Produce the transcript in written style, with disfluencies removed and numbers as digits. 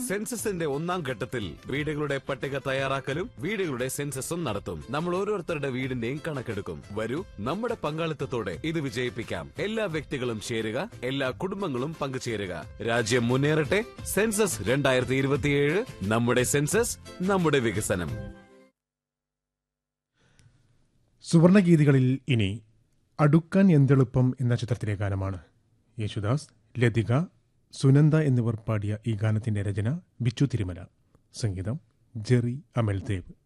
സെൻസസിന്റെ ഒന്നാം ഘട്ടത്തിൽ വീടുകളുടെ പട്ടിക തയ്യാറാക്കലും വീടുകളുടെ സെൻസസും നടത്തും. നമ്മൾ ഓരോരുത്തരുടെ വീടിന്റെയും കണക്കെടുക്കും. വരൂ, നമ്മുടെ പങ്കാളിത്തത്തോടെ ഇത് വിജയിപ്പിക്കാം. എല്ലാ വ്യക്തികളും ചേരുക, എല്ലാ കുടുംബങ്ങളും പങ്കുചേരുക. രാജ്യം മുന്നേറട്ടെ. സെൻസസ് 2027. നമ്മുടെ സെൻസസ്, നമ്മുടെ വികസനം. സുവർണഗീതികളിൽ ഇനി അടുക്കാൻ എന്തെളുപ്പം എന്ന ചിത്രത്തിലെ ഗാനമാണ്. യേശുദാസ്, ലതിക, സുനന്ദ എന്നിവർ പാടിയ ഈ ഗാനത്തിന്റെ രചന ബിച്ചു തിരുമല, സംഗീതം ജെറി അമൽദേവ്.